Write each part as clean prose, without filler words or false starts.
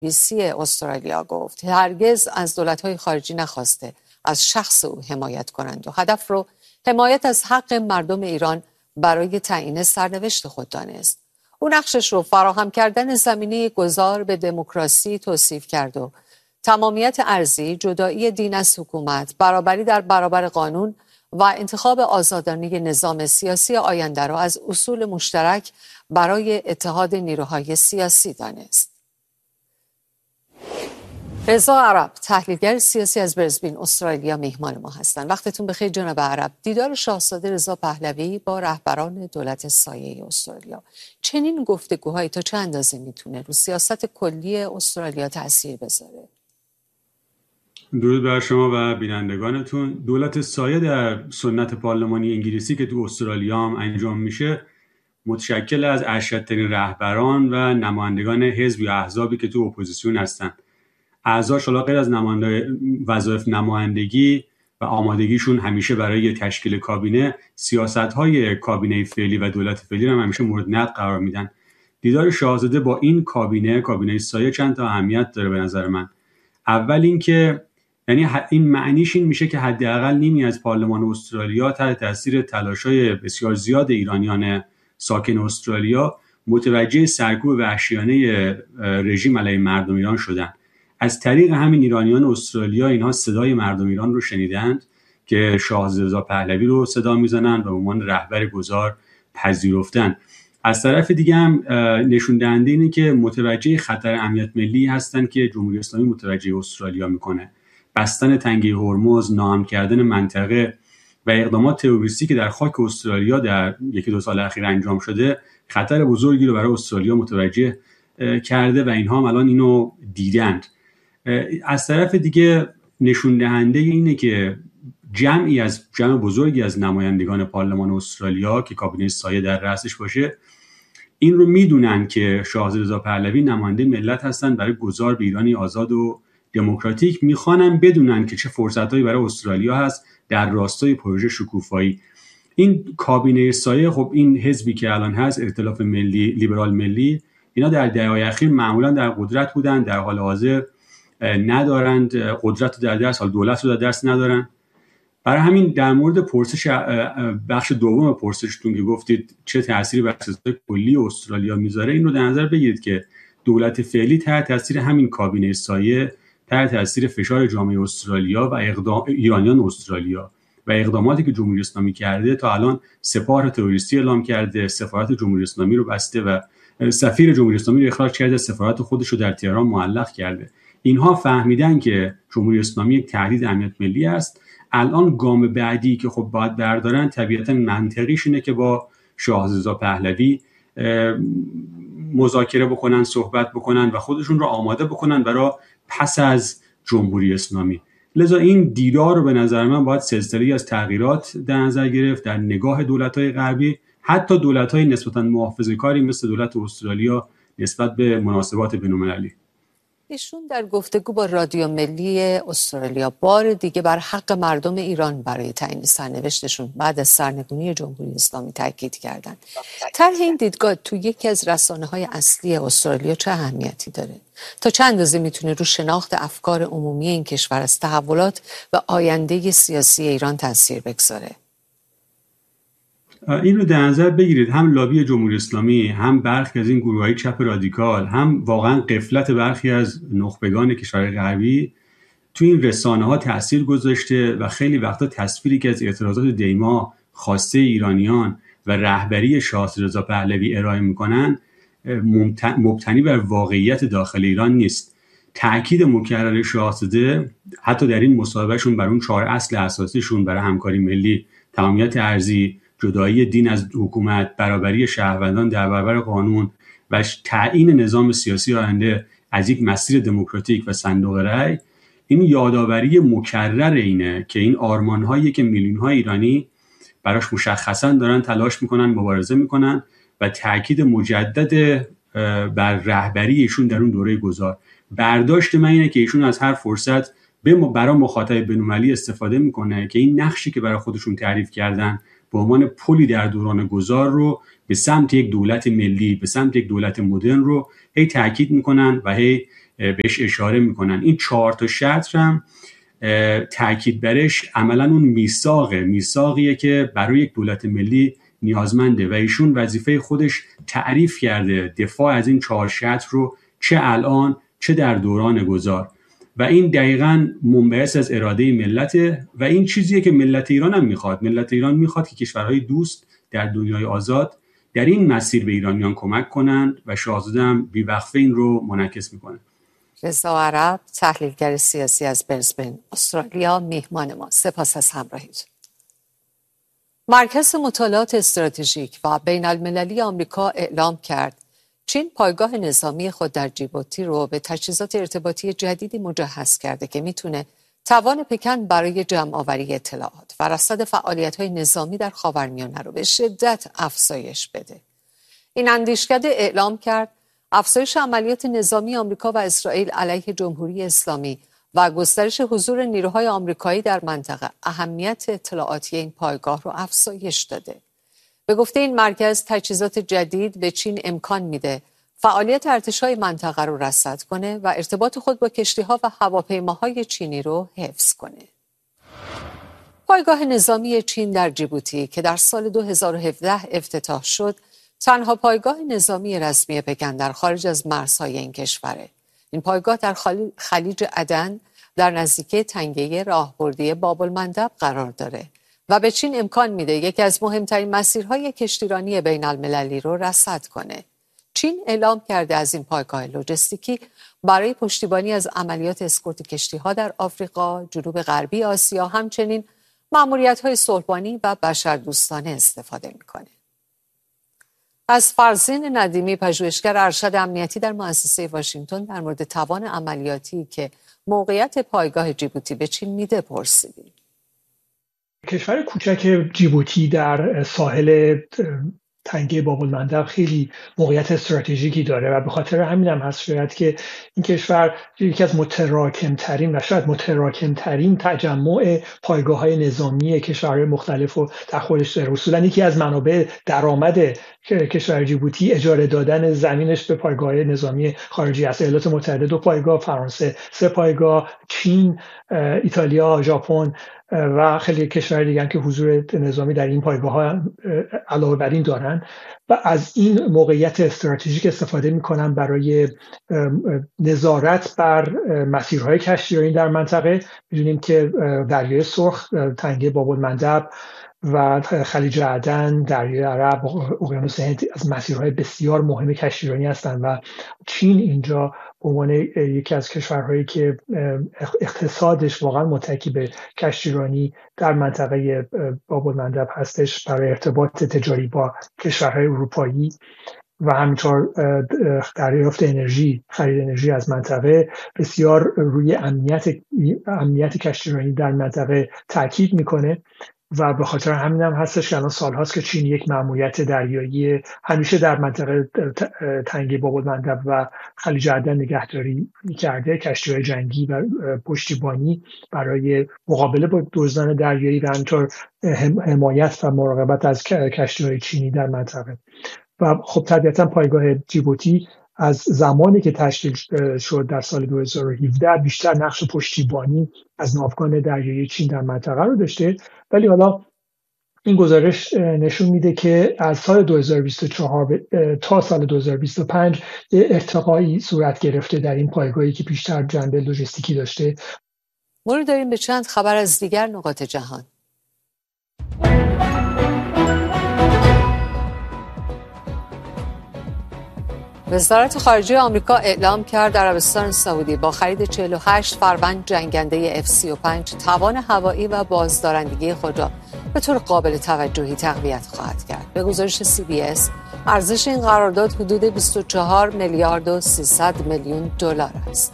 بی‌بی‌سی استرالیا گفت هرگز از دولت‌های خارجی نخواسته از شخص او حمایت کنند و هدف رو حمایت از حق مردم ایران برای تعیین سرنوشت خود دانست. او نقشش رو فراهم کردن زمینه گذار به دموکراسی توصیف کرد و تمامیت ارضی، جدایی دین از حکومت، برابری در برابر قانون و انتخاب آزادانه نظام سیاسی آینده را از اصول مشترک برای اتحاد نیروهای سیاسی دانست. رضا عرب، تحلیلگر سیاسی از برزبین استرالیا مهمان ما هستند. وقتتون بخیر جناب عرب. دیدار شاهزاده رضا پهلوی با رهبران دولت سایه استرالیا، چنین گفتگوهایی تا چه اندازه میتونه رو سیاست کلی استرالیا تاثیر بذاره؟ درود بر شما و بینندگانتون. دولت سایه در سنت پارلمانی انگلیسی که تو استرالیا هم انجام میشه متشکل از ارشدترین رهبران و نمایندگان حزب یا احزابی که تو اپوزیسیون هستن. اعضاش حالا غیر از وظایف نمایندگی و آمادگیشون همیشه برای تشکیل کابینه، سیاست‌های کابینه فعلی و دولت فعلی هم همیشه مورد نقد قرار میدن. دیدار شاهزاده با این کابینه سایه چند تا اهمیت داره به نظر من. اول اینکه یعنی این معنیش این میشه که حداقل نیمی از پارلمان استرالیا تحت تاثیر تلاش‌های بسیار زیاد ایرانیان ساکن استرالیا متوجه سرکوب وحشیانه رژیم علیه مردم ایران شدن. از طریق همین ایرانیان استرالیا اینها صدای مردم ایران رو شنیدند که شاهزاده رضا پهلوی رو صدا میزنن و به عنوان رهبر گذار پذیرفتن. از طرف دیگه هم نشون دهنده اینه که متوجه خطر امنیت ملی هستن که جمهوری اسلامی متوجه استرالیا میکنه. بستن تنگه هرمز، ناامن کردن منطقه و اقدامات تروریستی که در خاک استرالیا در یکی دو سال اخیر انجام شده خطر بزرگی رو برای استرالیا متوجه کرده و اینها هم الان اینو دیدند. از طرف دیگه نشون دهنده اینه که جمع بزرگی از نمایندگان پارلمان استرالیا که کابینه سایه در رأسش باشه این رو میدونن که شاهزاده رضا پهلوی نماینده ملت هستن برای گذار به ایرانی آزاد و دموکراتیک. میخوانن بدونن که چه فرصتایی برای استرالیا هست در راستای پروژه شکوفایی. این کابینه سایه، خب این حزبی که الان هست ائتلاف ملی لیبرال ملی، اینا در دهه‌های اخیر معمولا در قدرت بودن، در حال حاضر ندارند قدرت رو در دست، حال دولت رو در دست ندارن. برای همین در مورد پرسش بخش دوم پرسشتون که گفتید چه تأثیری بر سیاست کلی استرالیا میذاره، این رو در نظر بگیرید که دولت فعلی تحت تاثیر همین کابینه سایه، تحت تاثیر فشار جامعه استرالیا و ایرانیان استرالیا و اقداماتی که جمهوری اسلامی کرده تا الان سپاه تروریستی اعلام کرده، سفارت جمهوری اسلامی رو بسته و سفیر جمهوری اسلامی رو اخراج کرده، سفارت خودش رو در تهران معلق کرده. اینها فهمیدن که جمهوری اسلامی یک تهدید امنیت ملی است. الان گام بعدی که خب باید بردارن طبیعتا منطقیش اینه که با شاهزاده رضا پهلوی مذاکره بکنن، صحبت بکنن و خودشون رو آماده بکنن برای پس از جمهوری اسلامی. لذا این دیدار رو به نظر من باید سلسله‌ای از تغییرات در نظر گرفت در نگاه دولت‌های غربی، حتی دولت‌های نسبتاً محافظه‌کاری مثل دولت استرالیا نسبت به مناسبات بین‌المللی. ایشون در گفتگو با رادیو ملی استرالیا بار دیگه بر حق مردم ایران برای تعیین سرنوشتشون بعد از سرنگونی جمهوری اسلامی تاکید کردند. طرح این دیدگاه تو یکی از رسانه‌های اصلی استرالیا چه اهمیتی داره؟ تا چه اندازه میتونه رو شناخت افکار عمومی این کشور از تحولات و آینده سیاسی ایران تاثیر بگذاره؟ این رو در نظر بگیرید، هم لابی جمهوری اسلامی، هم برخی از این گروه‌های چپ رادیکال، هم واقعا غفلت برخی از نخبگان کشورهای غربی تو این رسانه‌ها تأثیر گذاشته و خیلی وقتا تصویری که از اعتراضات دیما خواسته ایرانیان و رهبری شاهزاده رضا پهلوی ارائه می‌کنن مبتنی بر واقعیت داخل ایران نیست. تأکید مکرر شاهزاده حتی در این مصاحبهشون بر اون 4 اصل اساسیشون برای همکاری ملی، تمامیت ارضی، جدایی دین از حکومت، برابری شهروندان در برابر قانون و تعیین نظام سیاسی آینده از یک مسیر دموکراتیک و صندوق رأی، این یادآوری مکرر اینه که این آرمان‌هایی که میلیون‌های ایرانی براش مشخصاً دارن تلاش میکنن، مبارزه میکنن و تأکید مجدد بر رهبری ایشون در اون دوره گذار. برداشت من اینه که ایشون از هر فرصت برای مخاطب بین‌المللی استفاده میکنه که این نقشی که برای خودشون تعریف کردن به عنوان پلی در دوران گذار رو به سمت یک دولت ملی، به سمت یک دولت مدرن رو هی تاکید میکنن و هی بهش اشاره میکنن. این 4 تا شرط هم تاکید برش عملا اون میثاقیه که برای یک دولت ملی نیازمنده و ایشون وظیفه خودش تعریف کرده دفاع از این 4 شرط رو، چه الان چه در دوران گذار، و این دقیقاً منبعث از اراده ملته و این چیزیه که ملت ایران هم میخواد. ملت ایران میخواد که کشورهای دوست در دنیای آزاد در این مسیر به ایرانیان کمک کنند و شاهزاده هم بی‌وقفه این رو منعکس میکنه. رضا عرب، تحلیلگر سیاسی از برزبن، استرالیا، میهمان ما. سپاس از همراهیتون. مرکز مطالعات استراتژیک و بین المللی آمریکا اعلام کرد چین پایگاه نظامی خود در جیبوتی رو به تجهیزات ارتباطی جدیدی مجهز کرده که میتونه توان پکن برای جمع‌آوری اطلاعات و رصد فعالیت‌های نظامی در خاورمیانه رو به شدت افزایش بده. این اندیشکده اعلام کرد افزایش عملیات نظامی آمریکا و اسرائیل علیه جمهوری اسلامی و گسترش حضور نیروهای آمریکایی در منطقه اهمیت اطلاعاتی این پایگاه رو افزایش داده. به گفته این مرکز، تجهیزات جدید به چین امکان میده فعالیت ارتش‌های منطقه رو رصد کنه و ارتباط خود با کشتی‌ها و هواپیماهای چینی رو حفظ کنه. پایگاه نظامی چین در جیبوتی که در سال 2017 افتتاح شد، تنها پایگاه نظامی رسمی پکن در خارج از مرزهای این کشوره. این پایگاه در خلیج عدن در نزدیکی تنگه راهبردی باب‌المندب قرار داره و به چین امکان میده یکی از مهمترین مسیرهای کشتیرانی بین المللی رو رصد کنه. چین اعلام کرده از این پایگاه لوجستیکی برای پشتیبانی از عملیات اسکورت کشتی‌ها در آفریقا، جنوب غربی آسیا، همچنین مأموریت‌های صلح‌بانی و بشردوستانه استفاده میکنه. از فرزین ندیمی، پژوهشگر ارشد امنیتی در مؤسسه واشنگتن، در مورد توان عملیاتی که موقعیت پایگاه جیبوتی به چین میده پرسیدیم. کشور کوچک جیبوتی در ساحل تنگه باب‌المندب خیلی موقعیت استراتژیکی داره و به خاطر همین هم هست شاید که این کشور یکی از متراکمترین و شاید متراکمترین تجمع پایگاه‌های نظامی کشورهای مختلف رو در خودش داره. اصولاً یکی از منابع درآمد کشور جیبوتی اجاره دادن زمینش به پایگاه‌های نظامی خارجی است. ایالات متحده 2 پایگاه، فرانسه 3 پایگاه، چین، ایتالیا، ژاپن و خیلی کشور دیگه هم که حضور نظامی در این پایگاه‌ها علاوه بر این دارن و از این موقعیت استراتژیک استفاده می‌کنن برای نظارت بر مسیرهای کشتیرانی در منطقه. می‌دونیم که دریای سرخ، تنگه باب‌المندب و خلیج عدن، دریای عرب، اقیانوس هند از مسیرهای بسیار مهم کشتیرانی هستند و چین اینجا به عنوان یکی از کشورهایی که اقتصادش واقعا متکی به کشتیرانی در منطقه باب‌المندب هستش، برای ارتباط تجاری با کشورهای اروپایی و همینطور دریافت انرژی، خرید انرژی از منطقه بسیار روی امنیت کشتیرانی در منطقه تاکید میکنه و به خاطر همین هم هستش که الان سال‌هاست که چین یک مأموریت دریایی همیشه در منطقه تنگه باب‌المندب و خلیج عدن نگهداری کرده، کشتی‌های جنگی و پشتیبانی برای مقابله با دزدان دریایی و همینطور حمایت و مراقبت از کشتی‌های چینی در منطقه. و خب طبیعتاً پایگاه جیبوتی از زمانی که تشکیل شد در سال 2017 بیشتر نقش پشتیبانی از ناوگان دریایی چین در منطقه رو داشته، ولی حالا این گزارش نشون میده که از سال 2024 تا سال 2025 ارتقایی صورت گرفته در این پایگاهی که بیشتر جنبه لوجستیکی داشته. مرور داریم به چند خبر از دیگر نقاط جهان. وزارت خارجه آمریکا اعلام کرد عربستان سعودی با خرید 48 فروند جنگنده F-35 توان هوایی و بازدارندگی خود را به طور قابل توجهی تقویت خواهد کرد. به گزارش CBS ارزش این قرارداد حدود 24 میلیارد و 300 میلیون دلار است.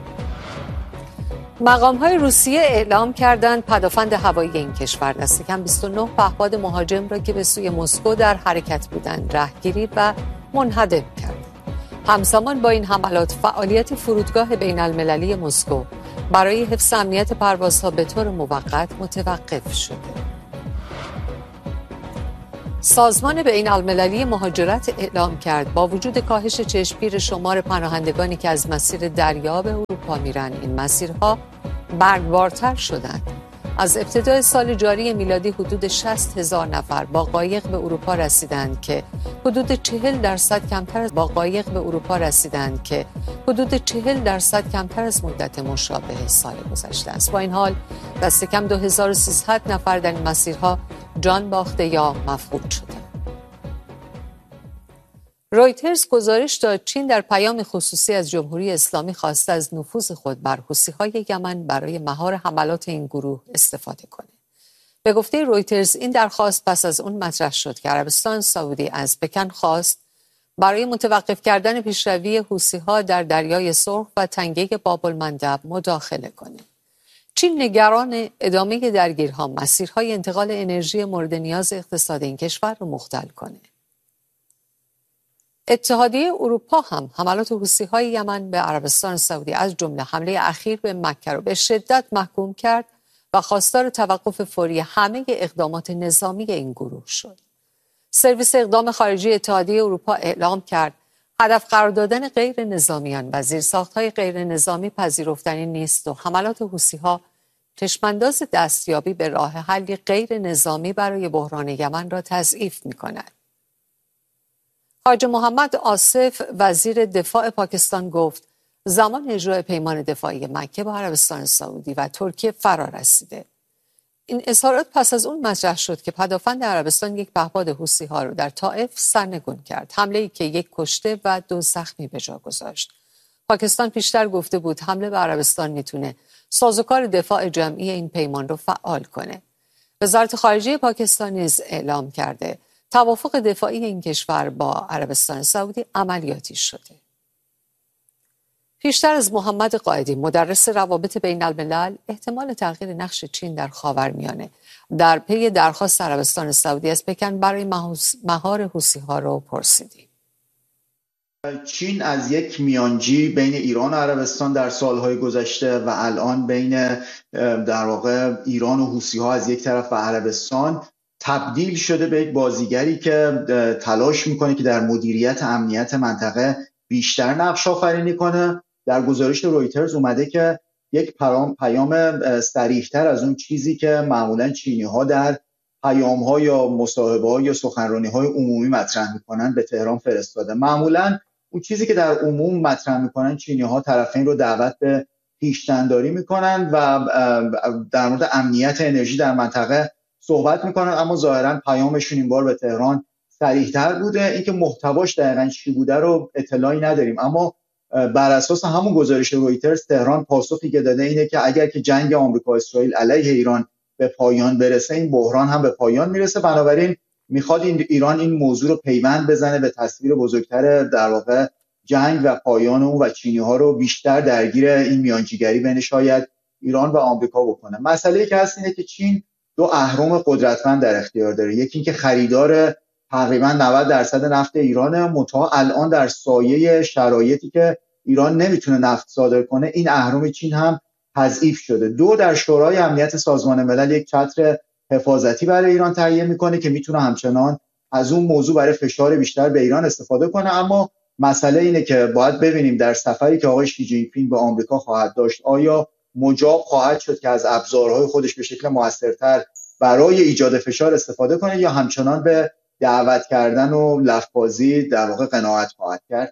مقام‌های روسیه اعلام کردند پدافند هوایی این کشور دست کم 29 پهپاد مهاجم را که به سوی مسکو در حرکت بودند رهگیری و منهدم کرد. همزمان با این حملات فعالیت فرودگاه بین المللی مسکو برای حفظ امنیت پروازها به طور موقت متوقف شده. سازمان بین‌المللی مهاجرت اعلام کرد با وجود کاهش چشمگیر شمار پناهندگانی که از مسیر دریا به اروپا میرن، این مسیرها مرگبارتر شدند. از ابتدای سال جاری میلادی حدود 60,000 نفر با قایق به اروپا رسیدند که حدود 40% کمتر از مدت مشابه سال گذشته است. با این حال دست کم 2300 نفر در این مسیرها جان باخته یا مفقود شدند. رویترز گزارش داد چین در پیام خصوصی از جمهوری اسلامی خواسته از نفوذ خود بر حوثی‌های یمن برای مهار حملات این گروه استفاده کنه. به گفته رویترز این درخواست پس از اون مطرح شد که عربستان سعودی از پکن خواست برای متوقف کردن پیشروی حوثی‌ها در دریای سرخ و تنگه باب‌المندب مداخله کنه. چین نگران ادامه درگیرها مسیرهای انتقال انرژی مورد نیاز اقتصاد این کشور رو مختل کنه. اتحادیه اروپا هم حملات حوثی‌های یمن به عربستان سعودی از جمله حمله اخیر به مکه را به شدت محکوم کرد و خواستار توقف فوری همه اقدامات نظامی این گروه شد. سرویس اقدام خارجی اتحادیه اروپا اعلام کرد هدف قرار دادن غیر نظامیان و زیرساخت‌های غیر نظامی پذیرفتنی نیست و حملات حوثی‌ها چشمانداز دستیابی به راه حلی غیر نظامی برای بحران یمن را تضعیف می‌کند. حاج محمد آصف وزیر دفاع پاکستان گفت زمان اجرای پیمان دفاعی مکه با عربستان سعودی و ترکیه فرا رسیده. این اظهارات پس از اون مطرح شد که پدافند عربستان یک پهپاد حوثی‌ها را در طائف سرنگون کرد، حمله‌ای که یک کشته و 2 زخمی به جا گذاشت. پاکستان پیشتر گفته بود حمله به عربستان میتونه سازوکار دفاع جمعی این پیمان رو فعال کنه. وزارت خارجه پاکستان نیز اعلام کرده توافق دفاعی این کشور با عربستان سعودی عملیاتی شده. پیشتر از محمد قائدی مدرس روابط بین الملل احتمال تغییر نقش چین در خاورمیانه در پی درخواست عربستان سعودی از پکن برای مهار حوثی‌ها را پرسیدیم. چین از یک میانجی بین ایران و عربستان در سالهای گذشته و الان بین در واقع ایران و حوثی‌ها از یک طرف و عربستان تبدیل شده به یک بازیگری که تلاش میکنه که در مدیریت امنیت منطقه بیشتر نقش آفرینی کنه. در گزارش رویترز اومده که یک پیام صریح‌تر از اون چیزی که معمولاً چینی‌ها در پیام‌ها یا مصاحبه‌ها یا سخنرانی‌های عمومی مطرح میکنن به تهران فرستاده. معمولاً اون چیزی که در عموم مطرح میکنن چینی‌ها طرفین رو دعوت به پیش‌دنداری میکنن و در مورد امنیت انرژی در منطقه صحبت میکنن، اما ظاهرا پیامشون این بار به تهران صریح‌تر بوده. اینکه محتواش دقیقاً چی بوده رو اطلاعی نداریم، اما بر اساس همون گزارش رویترز تهران پاسخی که داده اینه که اگر که جنگ آمریکا اسرائیل علیه ایران به پایان برسه این بحران هم به پایان میرسه، بنابراین میخواد ایران این موضوع رو پیوند بزنه به تصویر بزرگتر در واقع جنگ و پایان اون و چینی‌ها رو بیشتر درگیر این میانجیگری بین شاید ایران و آمریکا بکنه. مسئله که هست اینه که چین 2 اهرم قدرتمند در اختیار داره. یکی اینکه خریدار تقریبا 90% نفت ایرانه، منتها الان در سایه شرایطی که ایران نمیتونه نفت صادر کنه این اهرم چین هم تضعیف شده. 2 در شورای امنیت سازمان ملل یک چتر حفاظتی برای ایران تهیه میکنه که میتونه همچنان از اون موضوع برای فشار بیشتر به ایران استفاده کنه. اما مسئله اینه که باید ببینیم در سفری که آقای شی جین پینگ به آمریکا خواهد داشت آیا مجاب خواهد شد که از ابزارهای خودش به شکل موثرتر برای ایجاد فشار استفاده کنه یا همچنان به دعوت کردن و لفظ‌بازی در واقع قناعت خواهد کرد.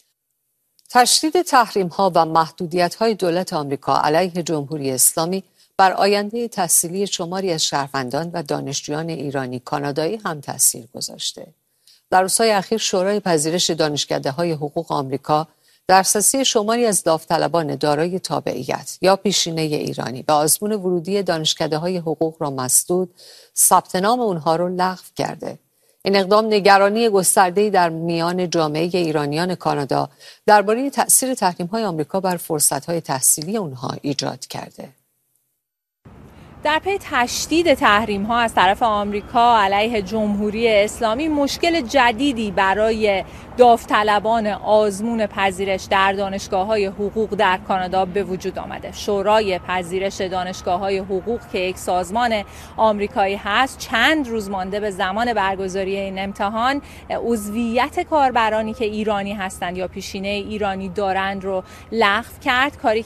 تشدید تحریم‌ها و محدودیت‌های دولت آمریکا علیه جمهوری اسلامی بر آینده تحصیلی شماری از شهروندان و دانشجویان ایرانی کانادایی هم تاثیر گذاشته. در روزهای اخیر شورای پذیرش دانشکده‌های حقوق آمریکا دسترسی شماری از داوطلبان دارای تابعیت یا پیشینه ایرانی به آزمون ورودی دانشکده‌های حقوق را مسدود، ثبت نام اونها را لغو کرده. این اقدام نگرانی گسترده‌ای در میان جامعه ایرانیان کانادا درباره تأثیر تحریم‌های آمریکا بر فرصت‌های تحصیلی اونها ایجاد کرده. در پی تشدید تحریم‌ها از طرف آمریکا علیه جمهوری اسلامی، مشکل جدیدی برای داوطلبان آزمون پذیرش در دانشگاه‌های حقوق در کانادا به وجود آمده. شورای پذیرش دانشگاه‌های حقوق که یک سازمان آمریکایی هست، چند روز مانده به زمان برگزاری این امتحان عضویت کاربرانی که ایرانی هستند یا پیشینه ایرانی دارند رو لغو کرد، کاری